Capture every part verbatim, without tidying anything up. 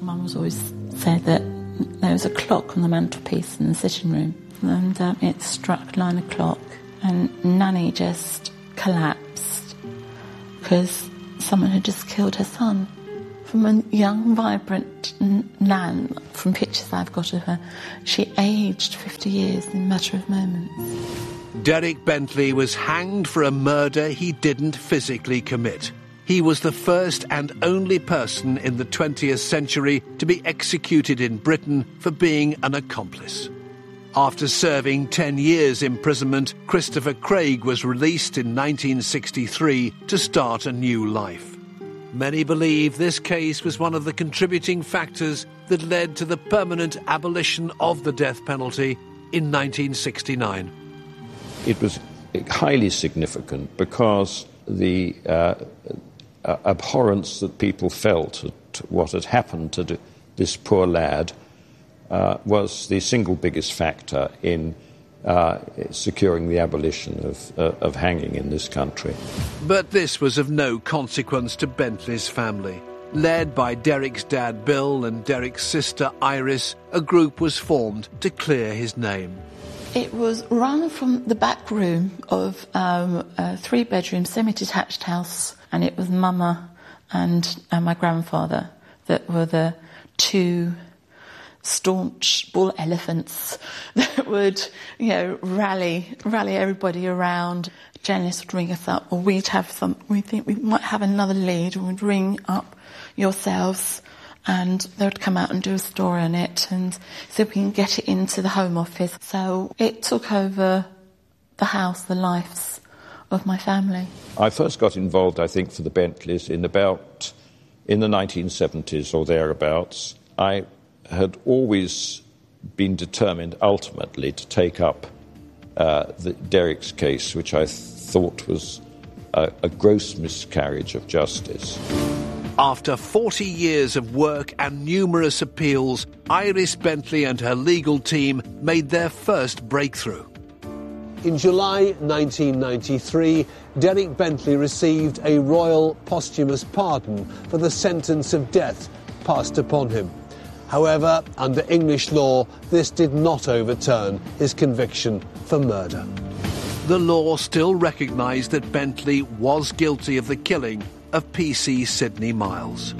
Mum was always said that there was a clock on the mantelpiece in the sitting room, and um, it struck nine o'clock, and Nanny just collapsed because someone had just killed her son. From a young, vibrant Nan, from pictures I've got of her, she aged fifty years in a matter of moments. Derek Bentley was hanged for a murder he didn't physically commit. He was the first and only person in the twentieth century to be executed in Britain for being an accomplice. After serving ten years imprisonment, Christopher Craig was released in nineteen sixty-three to start a new life. Many believe this case was one of the contributing factors that led to the permanent abolition of the death penalty in nineteen sixty-nine. It was highly significant because the uh, abhorrence that people felt at what had happened to this poor lad uh, was the single biggest factor in uh, securing the abolition of, uh, of hanging in this country. But this was of no consequence to Bentley's family. Led by Derek's dad Bill and Derek's sister Iris, a group was formed to clear his name. It was run from the back room of um, a three-bedroom semi-detached house, and it was Mama and uh, my grandfather that were the two staunch bull elephants that would, you know, rally rally everybody around. Janice would ring us up, or we'd have some. We think we might have another lead, and we'd ring up yourselves, and they would come out and do a story on it, and so we can get it into the Home Office. So it took over the house, the lives of my family. I first got involved, I think, for the Bentleys in about in the nineteen seventies or thereabouts. I had always been determined ultimately to take up uh, the Derek's case, which I th- thought was a, a gross miscarriage of justice. After forty years of work and numerous appeals, Iris Bentley and her legal team made their first breakthrough. In July nineteen ninety-three, Derek Bentley received a royal posthumous pardon for the sentence of death passed upon him. However, under English law, this did not overturn his conviction for murder. The law still recognised that Bentley was guilty of the killing of P C Sidney Miles.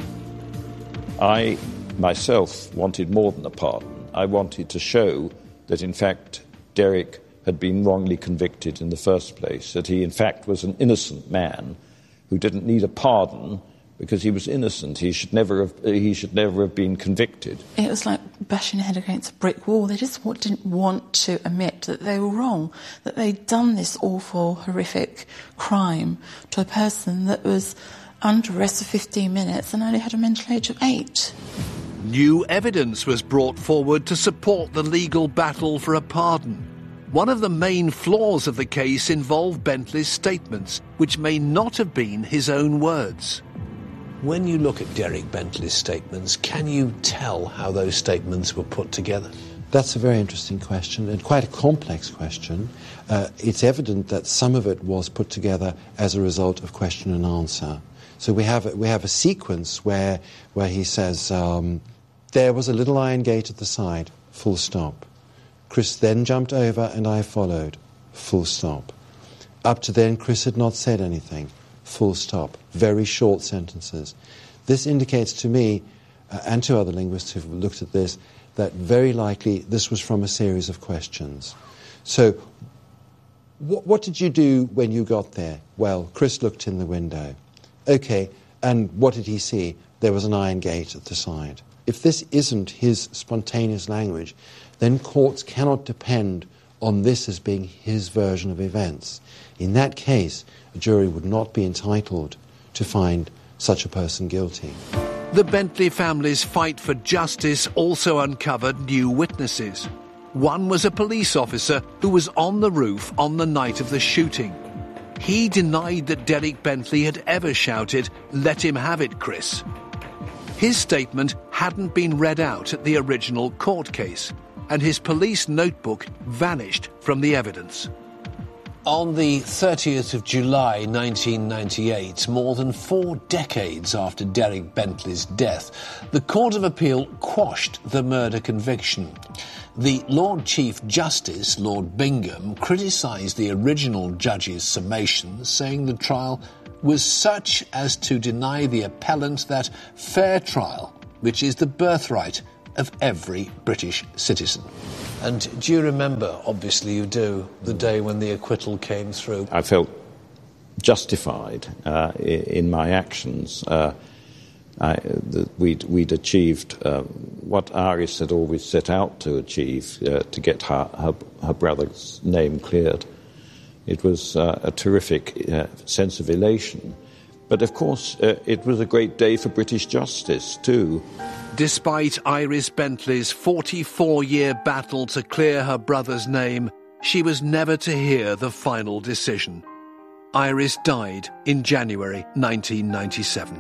I myself wanted more than a pardon. I wanted to show that, in fact, Derek had been wrongly convicted in the first place, that he, in fact, was an innocent man who didn't need a pardon because he was innocent. He should never have, he should never have been convicted. It was like bashing your head against a brick wall. They just didn't want to admit that they were wrong, that they'd done this awful, horrific crime to a person that was under arrest for fifteen minutes and only had a mental age of eight. New evidence was brought forward to support the legal battle for a pardon. One of the main flaws of the case involved Bentley's statements, which may not have been his own words. When you look at Derek Bentley's statements, can you tell how those statements were put together? That's a very interesting question, and quite a complex question. Uh, it's evident that some of it was put together as a result of question and answer. So we have we have a sequence where where he says, um, there was a little iron gate at the side, full stop. Chris then jumped over and I followed, full stop. Up to then, Chris had not said anything, full stop. Very short sentences. This indicates to me, uh, and to other linguists who've looked at this, that very likely this was from a series of questions. So, wh- what did you do when you got there? Well, Chris looked in the window. Okay, and what did he see? There was an iron gate at the side. If this isn't his spontaneous language, then courts cannot depend on this as being his version of events. In that case, a jury would not be entitled to find such a person guilty. The Bentley family's fight for justice also uncovered new witnesses. One was a police officer who was on the roof on the night of the shooting. He denied that Derek Bentley had ever shouted, "Let him have it, Chris." His statement hadn't been read out at the original court case, and his police notebook vanished from the evidence. On the thirtieth of July nineteen ninety-eight, more than four decades after Derek Bentley's death, the Court of Appeal quashed the murder conviction. The Lord Chief Justice, Lord Bingham, criticised the original judge's summation, saying the trial was such as to deny the appellant that fair trial, which is the birthright of every British citizen. And do you remember, obviously you do, the day when the acquittal came through? I felt justified uh, in my actions. Uh, I, the, we'd, we'd achieved uh, what Iris had always set out to achieve, uh, to get her, her, her brother's name cleared. It was uh, a terrific uh, sense of elation. But of course, uh, it was a great day for British justice, too. Despite Iris Bentley's forty-four-year battle to clear her brother's name, she was never to hear the final decision. Iris died in January nineteen ninety-seven.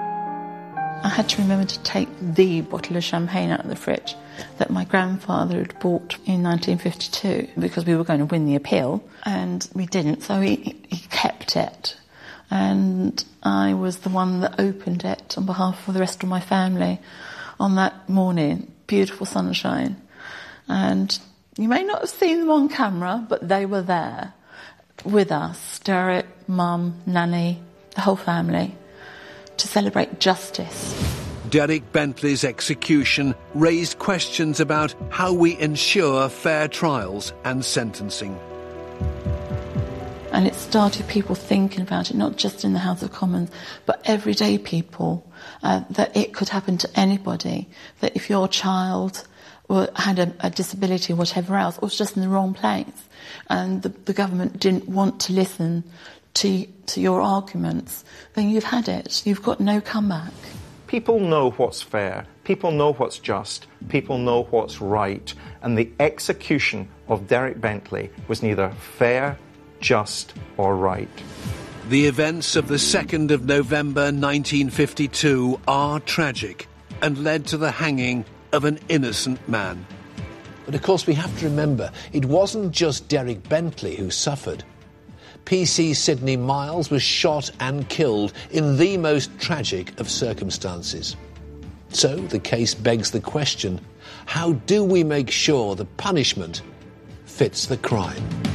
I had to remember to take the bottle of champagne out of the fridge that my grandfather had bought in nineteen fifty-two because we were going to win the appeal, and we didn't, so he, he kept it. And I was the one that opened it on behalf of the rest of my family on that morning. Beautiful sunshine. And you may not have seen them on camera, but they were there with us, Derek, Mum, Nanny, the whole family, to celebrate justice. Derek Bentley's execution raised questions about how we ensure fair trials and sentencing. And it started people thinking about it, not just in the House of Commons, but everyday people, uh, that it could happen to anybody, that if your child were, had a, a disability or whatever else, or was just in the wrong place, and the, the government didn't want to listen to, to your arguments, then you've had it. You've got no comeback. People know what's fair, people know what's just, people know what's right, and the execution of Derek Bentley was neither fair, just or right. The events of the second of November nineteen fifty-two are tragic and led to the hanging of an innocent man. But of course we have to remember, it wasn't just Derek Bentley who suffered. P C Sidney Miles was shot and killed in the most tragic of circumstances. So the case begs the question, how do we make sure the punishment fits the crime?